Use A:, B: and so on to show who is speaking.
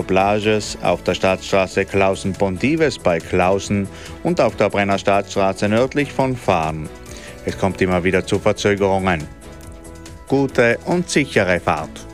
A: Doublages auf der Staatsstraße Klausen-Pontives bei Klausen und auf der Brenner Staatsstraße nördlich von Fahren. Es kommt immer wieder zu Verzögerungen. Gute und sichere Fahrt.